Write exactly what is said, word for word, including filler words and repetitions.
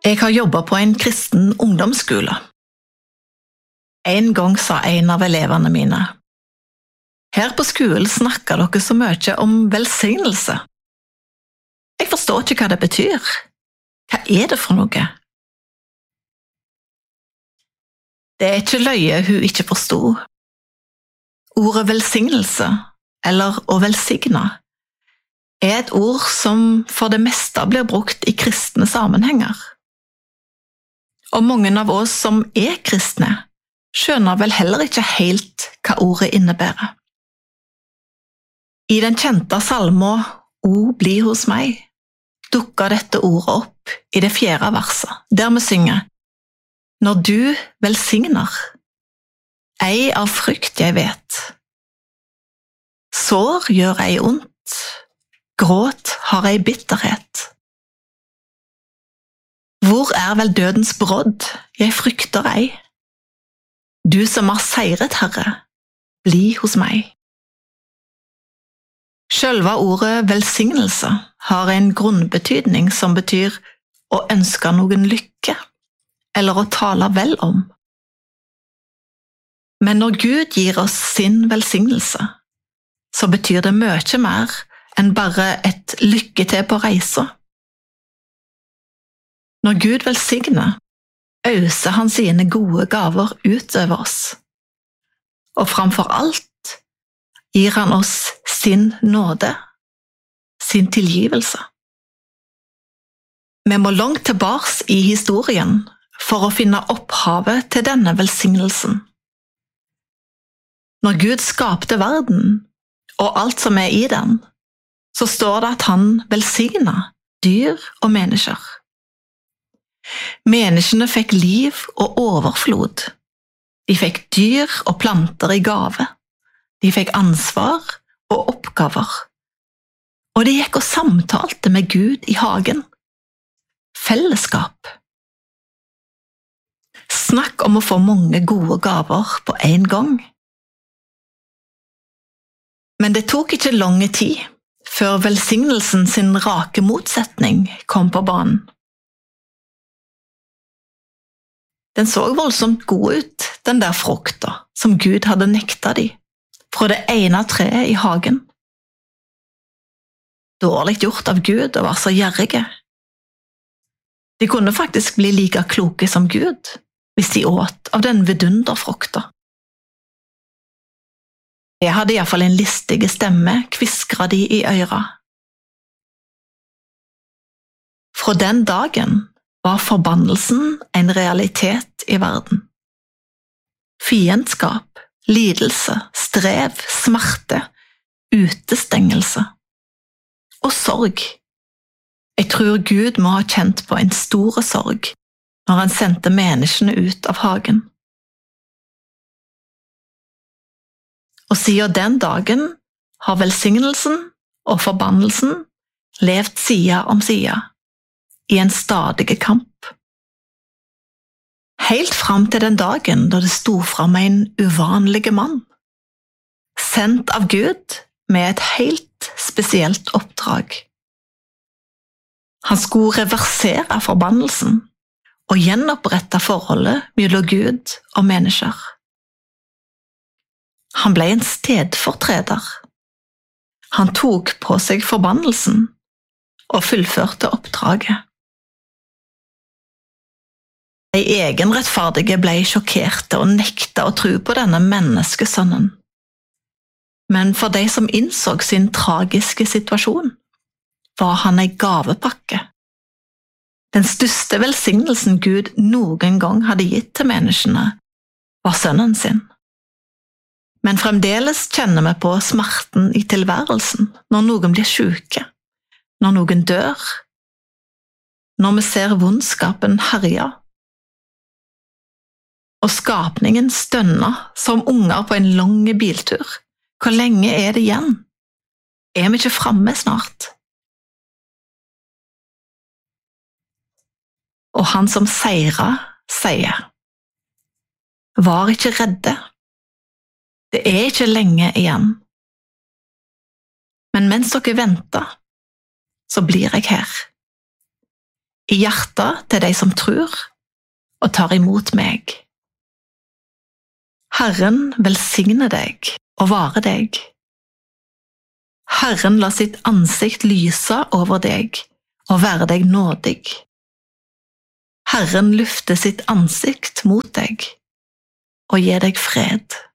Jeg har jobbet på en kristen ungdomsskole. En gang sa en av elevene mine: «Her på skolen snakker dere så mye om velsignelse. Jeg forstår ikke hva det betyr. Hva er det for noe?» Det er ikke løye hun ikke forstod. Ordet velsignelse, eller å velsigne, er et ord som for det meste blir brukt i kristne sammenhenger. Og mange av oss som er kristne, skjønner vel heller ikke helt hva ordet innebærer. I den kjente salmo «O bli hos meg» dukker dette ordet opp i det fjerde verset, der vi synger: «Når du velsigner, ei av frykt jeg vet. Sår gjør ei ondt, gråt har ei bitterhet. Hvor er vel dødens brodd, jeg frykter ei. Du som har seiret, Herre, bli hos meg.» Selve ordet velsignelse har en grunnbetydning som betyr å ønske noen lykke, eller å tale vel om. Men når Gud gir oss sin velsignelse, så betyr det mye mer enn bare et lykke til på reisa. Når Gud velsigner, øser han sine gode gaver utover oss. Og framfor alt gir han oss sin nåde, sin tilgivelse. Vi må langt tilbake i historien for å finne opphavet til denne velsignelsen. Når Gud skapte verden, og alt som er i den, så står det at han velsignet dyr og mennesker. Menneskene fikk liv og overflod. De fikk dyr og planter i gave. De fikk ansvar og oppgaver. Og de gikk og samtalte med Gud i hagen. Fellesskap. Snakk om å få mange gode gaver på en gang. Men det tok ikke lange tid før velsignelsen sin rake motsetning kom på banen. Den så voldsomt god ut, den der frukta som Gud hadde nekta de, fra det ene treet i hagen. Dårlig gjort av Gud å være så gjerrige. De kunne faktisk bli like kloke som Gud, hvis de åt av den vidunderfrukta. Jeg hadde i hvert fall en listige stemme, kviskret de i øra. Fra den dagen var forbannelsen en realitet i verden. Fiendskap, lidelse, strev, smerte, utestengelse og sorg. Jeg tror Gud må ha kjent på en stor sorg når han sendte menneskene ut av hagen. Og siden den dagen har velsignelsen og forbannelsen levd side om side, i en stadig kamp. Helt fram til den dagen da det sto fram en uvanlig mann, sendt av Gud med et helt spesielt oppdrag. Han skulle reversere forbannelsen og gjenopprette forholdet mellom Gud og mennesker. Han ble en stedfortreder. Han tok på seg forbannelsen og fullførte oppdraget. De egenrettferdige ble sjokkerte og nekta å tro på denne menneskesønnen. Men for de som innså sin tragiske situasjon, var han en gavepakke. Den største velsignelsen Gud noen gang hadde gitt til menneskene, var sønnen sin. Men fremdeles kjenner vi på smerten i tilværelsen når noen blir syke, når noen dør, når vi ser vondskapen herje. Og skapningen stønner som unger på en lang biltur. Hvor lenge er det igjen? Er vi ikke fremme snart? Og han som seirer, sier: «Var ikke redde. Det er ikke lenge igjen. Men mens dere venter, så blir jeg her. i hjertet til de som tror og tar imot meg. Herren velsigne deg og vare deg. Herren la sitt ansikt lyse over deg og være deg nådig. Herren løfte sitt ansikt mot deg og gi deg fred.